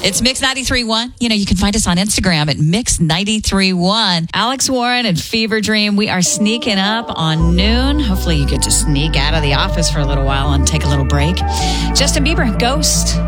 It's Mix 93.1. You can find us on Instagram at Mix 93.1. Alex Warren and Fever Dream. We are sneaking up on noon. Hopefully you get to sneak out of the office for a little while and take a little break. Justin Bieber, Ghost.